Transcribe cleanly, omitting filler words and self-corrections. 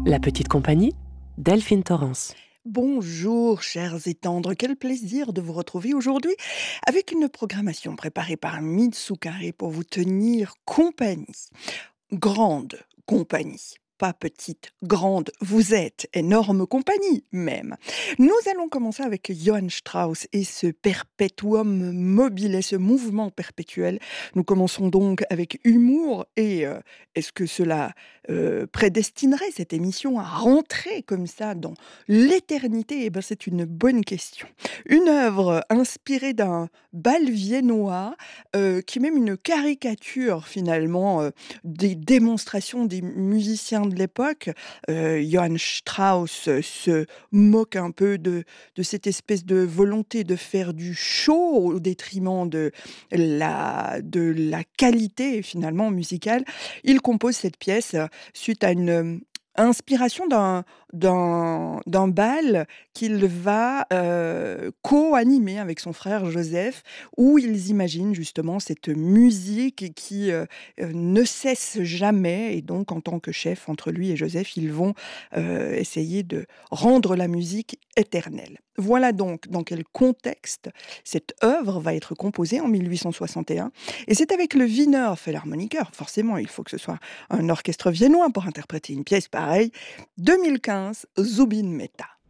La petite compagnie, Delphine Torrance. Bonjour, chers et tendres, quel plaisir de vous retrouver aujourd'hui avec une programmation préparée par Mitsu Carré pour vous tenir compagnie. Grande compagnie, pas petite, grande, vous êtes énorme compagnie même. Nous allons commencer avec Johann Strauss et ce perpetuum mobile, ce mouvement perpétuel. Nous commençons donc avec humour et est-ce que cela prédestinerait cette émission à rentrer comme ça dans l'éternité? Eh ben, c'est une bonne question. Une œuvre inspirée d'un bal viennois qui est même une caricature finalement des démonstrations des musiciens de l'époque. Johann Strauss se moque un peu de cette espèce de volonté de faire du show au détriment de la qualité finalement musicale. Il compose cette pièce suite à une inspiration d'un bal qu'il va co-animer avec son frère Joseph, où ils imaginent justement cette musique qui ne cesse jamais. Et donc, en tant que chef, entre lui et Joseph, ils vont essayer de rendre la musique éternelle. Voilà donc dans quel contexte cette œuvre va être composée en 1861. Et c'est avec le Wiener Philharmoniker. Forcément, il faut que ce soit un orchestre viennois pour interpréter une pièce pareille. 2015, Zubin Mehta.